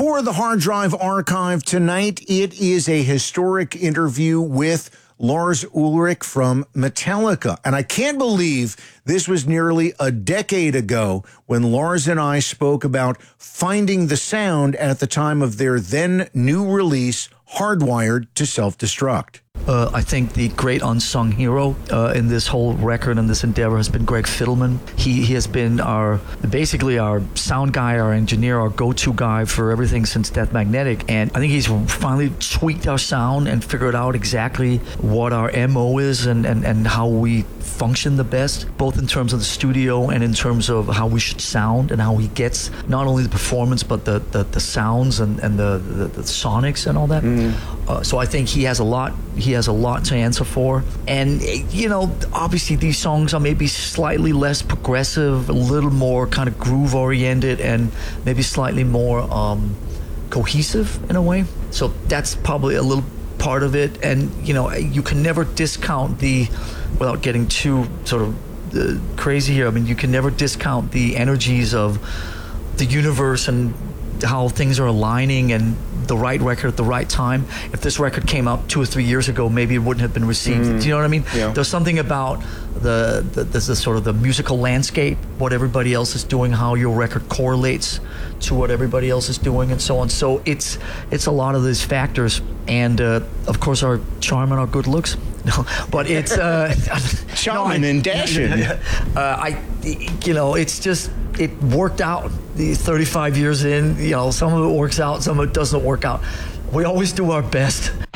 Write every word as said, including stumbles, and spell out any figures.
For the Hard Drive Archive tonight, it is a historic interview with Lars Ulrich from Metallica. And I can't believe this was nearly a decade ago when Lars and I spoke about finding the sound at the time of their then new release, Hardwired to Self-Destruct. Uh, I think the great unsung hero uh, in this whole record and this endeavor has been Greg Fidelman. He he has been our basically our sound guy, our engineer, our go-to guy for everything since Death Magnetic. And I think he's finally tweaked our sound and figured out exactly what our M O is and, and, and how we function the best, both in terms of the studio and in terms of how we should sound and how he gets not only the performance but the, the, the sounds and, and the, the, the sonics and all that. Mm-hmm. Uh, so I think he has a lot he has a lot to answer for. And, you know, obviously these songs are maybe slightly less progressive, a little more kind of groove-oriented, and maybe slightly more um, cohesive in a way. So that's probably a little part of it. And, you know, you can never discount the, without getting too sort of uh, crazy here, I mean, you can never discount the energies of the universe and how things are aligning and the right record at the right time. If this record came out two or three years ago, maybe it wouldn't have been received. Mm. Do you know what I mean? Yeah. There's something about the, the, the, the sort of the musical landscape, what everybody else is doing, how your record correlates to what everybody else is doing, and so on. So it's it's a lot of these factors, and uh, of course our charm and our good looks. No, but it's uh, charming no, and dashing. Uh, I, you know, it's just it worked out. The thirty-five years in, you know, some of it works out, some of it doesn't work out. We always do our best.